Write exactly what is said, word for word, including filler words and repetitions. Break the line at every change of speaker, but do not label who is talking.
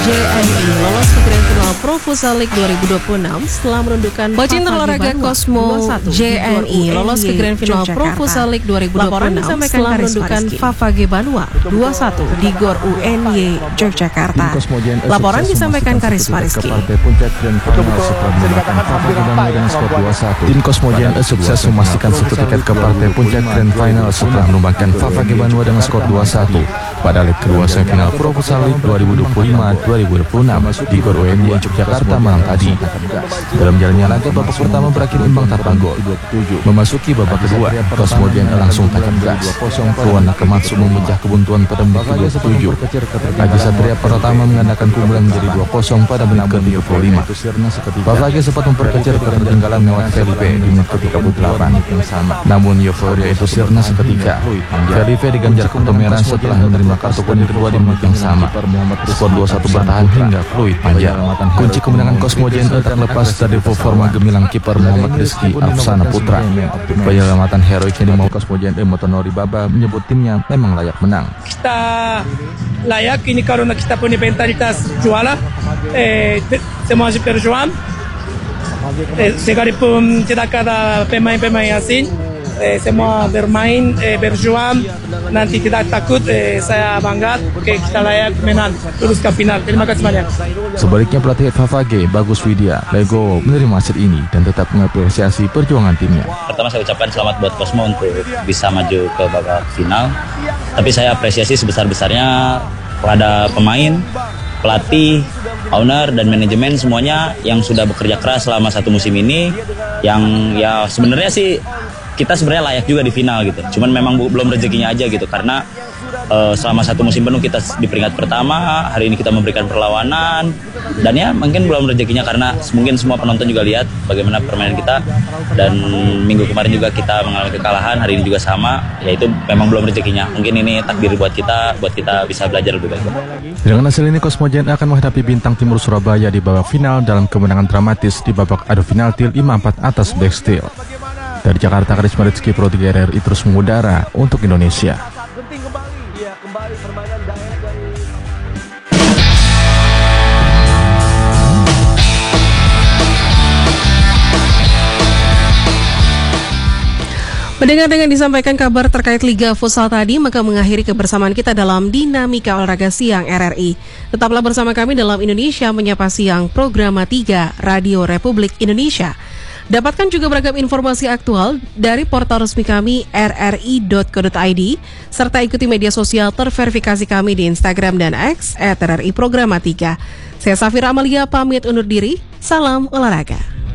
J N I lolos ke Grand Final Pro Futsal League dua ribu dua puluh enam setelah merunduhkan
Pecinta olahraga Cosmo J N I lolos ke Grand Final Pro Futsal League dua ribu dua puluh enam setelah merundukan Favage Banua dua satu di Gor U N Y Yogyakarta. Laporan disampaikan Karisma Rizky.
Tim Cosmo J N I sukses memastikan satu tiket ke partai puncak Grand Final setelah menumbangkan Favage Banua dengan skor dua satu pada leg kedua semifinal Pro Futsal League dua ribu dua puluh lima dua ribu dua puluh enam di Gor U N Y Yogyakarta malam tadi. Dalam jalannya laga, babak pertama berakhir imbang tanpa gol. Memasuki babak kedua, Cosmo J N I langsung tancap gas. Kuwan Nakamatsu memecah kebuntuan pada menit ke dua puluh tujuh. Haji Satria Pratama mengandalkan keunggulan menjadi dua kosong pada menit ke tiga puluh lima. Favage sempat memperkecil ketertinggalan lewat Felipe di menit ke tiga puluh delapan. Namun euforia itu sirna seketika. Felipe diganjar kartu merah setelah menerima kartu kuning kedua di menit yang sama. Skor dua satu bertahan hingga fluid panjang. Kunci kemenangan Cosmo J N I terlepas dari performa gemilang kiper Muhammad Rizky Arfsana Putra. Penyelamatan heroik yang dimau Cosmo J N I Motonori Baba menyebut timnya memang layak menang.
Kita layak ini karena kita punya mentalitas juara. Eh, semua berjuang. Eh, sekalipun tidak ada pemain-pemain asing. Eh, semua bermain, eh, berjuang, nanti tidak takut, eh, saya bangga, oke kita layak menang, terus ke final. Terima kasih banyak.
Sebaliknya pelatih Favage, Bagus Widya, Lego menerima hasil ini dan tetap mengapresiasi perjuangan timnya.
Pertama saya ucapkan selamat buat Cosmo untuk bisa maju ke babak final, tapi saya apresiasi sebesar-besarnya kepada pemain, pelatih, owner dan manajemen semuanya yang sudah bekerja keras selama satu musim ini, yang ya sebenarnya sih kita sebenarnya layak juga di final gitu. Cuman memang belum rezekinya aja gitu karena uh, selama satu musim penuh kita di peringkat pertama, hari ini kita memberikan perlawanan dan ya mungkin belum rezekinya karena mungkin semua penonton juga lihat bagaimana permainan kita dan minggu kemarin juga kita mengalami kekalahan, hari ini juga sama, yaitu memang belum rezekinya. Mungkin ini takdir buat kita, buat kita bisa belajar lebih baik.
Dengan hasil ini Cosmo J N I akan menghadapi Bintang Timur Surabaya di babak final dalam kemenangan dramatis di babak adu penalti lima empat atas Black Steel. Dari Jakarta, Karisma Rizky, Pro tiga R R I terus mengudara untuk Indonesia.
Mendengar dengan disampaikan kabar terkait Liga Futsal tadi, maka mengakhiri kebersamaan kita dalam Dinamika Olahraga Siang R R I. Tetaplah bersama kami dalam Indonesia Menyapa Siang, Program tiga Radio Republik Indonesia. Dapatkan juga beragam informasi aktual dari portal resmi kami r r i dot co dot i d serta ikuti media sosial terverifikasi kami di Instagram dan X at R R I Programa tiga. Saya Safira Amalia pamit undur diri. Salam olahraga.